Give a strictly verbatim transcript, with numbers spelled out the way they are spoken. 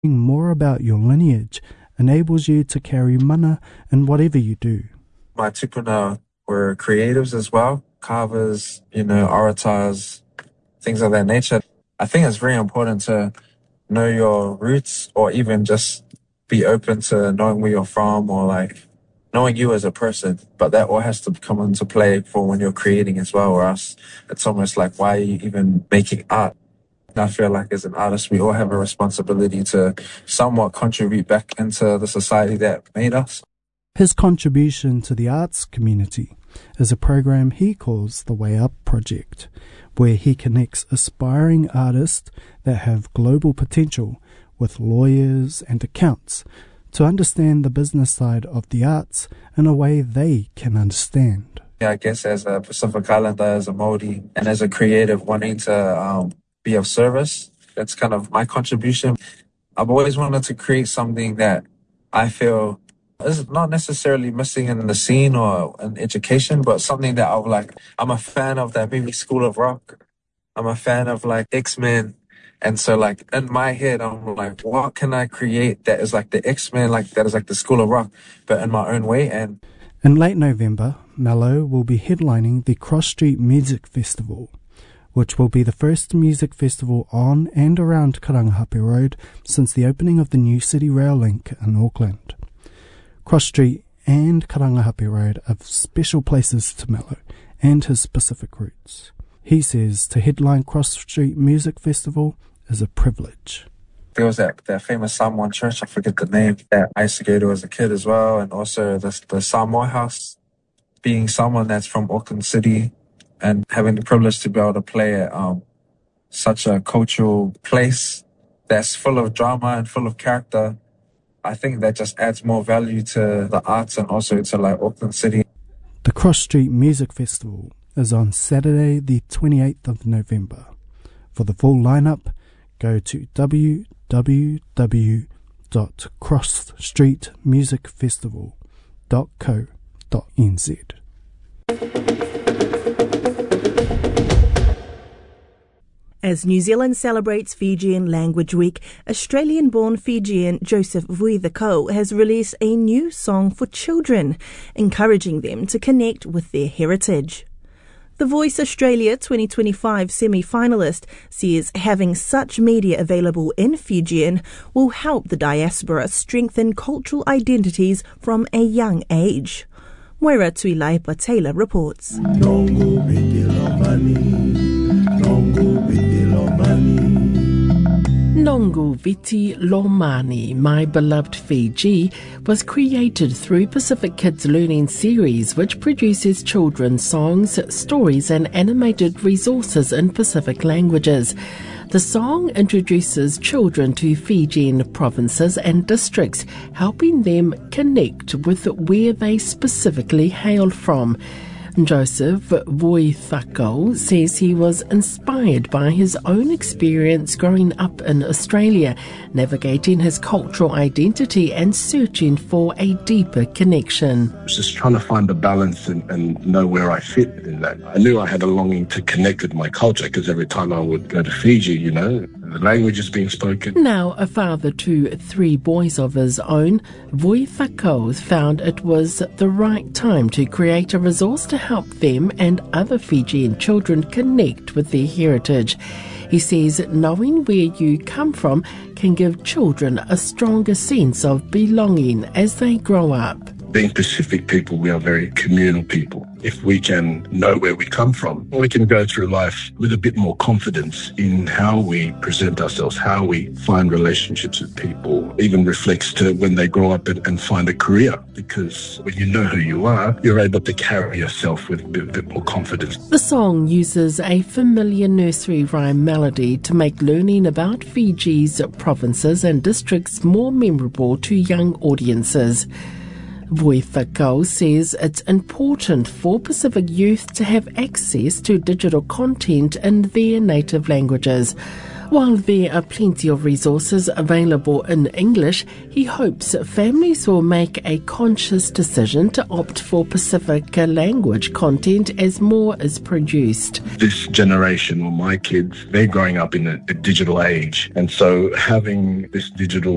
more about your lineage enables you to carry mana in whatever you do. My tupuna were creatives as well, carvers, you know, orators, things of that nature. I think it's very important to know your roots, or even just be open to knowing where you're from, or like knowing you as a person. But that all has to come into play for when you're creating as well, or else it's almost like, why are you even making art? I feel like as an artist, we all have a responsibility to somewhat contribute back into the society that made us. His contribution to the arts community is a program he calls the Way Up Project, where he connects aspiring artists that have global potential with lawyers and accountants to understand the business side of the arts in a way they can understand. Yeah, I guess as a Pacific Islander, as a Māori, and as a creative wanting to um, be of service, that's kind of my contribution. I've always wanted to create something that I feel is not necessarily missing in the scene or in education, but something that I've like, I'm a fan of that movie School of Rock. I'm a fan of like X-Men. And so like in my head, I'm like, what can I create that is like the X-Men, like that is like the School of Rock, but in my own way. And in late November, Mello will be headlining the Cross Street Music Festival, which will be the first music festival on and around Karangahape Road since the opening of the new City Rail link in Auckland. Cross Street and Karangahape Road are special places to Mello and his Pacific roots. He says to headline Cross Street Music Festival is a privilege. There was that, that famous Samoan church, I forget the name, that I used to go to as a kid as well, and also the, the Samoa House. Being someone that's from Auckland City and having the privilege to be able to play at um, such a cultural place that's full of drama and full of character, I think that just adds more value to the arts and also to like Auckland City. The Cross Street Music Festival is on Saturday the twenty-eighth of November. For the full lineup, go to w w w dot cross street music festival dot co dot n z. As New Zealand celebrates Fijian Language Week, Australian-born Fijian Joseph Vuithakau has released a new song for children, encouraging them to connect with their heritage. The Voice Australia twenty twenty-five semi-finalist says having such media available in Fijian will help the diaspora strengthen cultural identities from a young age. Moira Tuilaipa Taylor reports. Nongu Viti Lomani, My Beloved Fiji, was created through Pacific Kids Learning Series, which produces children's songs, stories and animated resources in Pacific languages. The song introduces children to Fijian provinces and districts, helping them connect with where they specifically hail from. Joseph Vuithakau says he was inspired by his own experience growing up in Australia, navigating his cultural identity and searching for a deeper connection. I was just trying to find a balance and, and know where I fit in that. I knew I had a longing to connect with my culture because every time I would go to Fiji, you know, the language is being spoken. Now a father to three boys of his own, Vuithakau found it was the right time to create a resource to help them and other Fijian children connect with their heritage. He says knowing where you come from can give children a stronger sense of belonging as they grow up. Being Pacific people, we are very communal people. If we can know where we come from, we can go through life with a bit more confidence in how we present ourselves, how we find relationships with people, even reflects to when they grow up and, and find a career. Because when you know who you are, you're able to carry yourself with a bit, a bit more confidence. The song uses a familiar nursery rhyme melody to make learning about Fiji's provinces and districts more memorable to young audiences. Vuithakau says it's important for Pacific youth to have access to digital content in their native languages. While there are plenty of resources available in English, he hopes families will make a conscious decision to opt for Pacific language content as more is produced. This generation, or my kids, they're growing up in a, a digital age, and so having this digital